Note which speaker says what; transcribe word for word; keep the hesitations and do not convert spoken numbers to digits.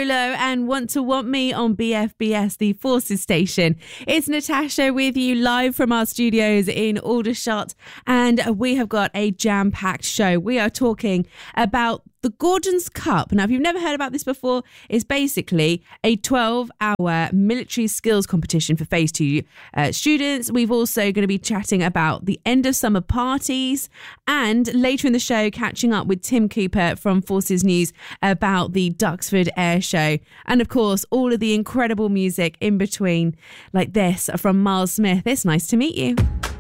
Speaker 1: Derulo and Want to Want Me on B F B S, the Forces station. It's Natasha with you live from our studios in Aldershot, and we have got a jam-packed show. We are talking about the Gordon's Cup. Now, if you've never heard about this before, it's basically a twelve-hour military skills competition for Phase two uh, students. We've also going to be chatting about the end of summer parties, and later in the show, catching up with Tim Cooper from Forces News about the Duxford Air Show. And of course, all of the incredible music in between, like this from Miles Smith. It's nice to meet you.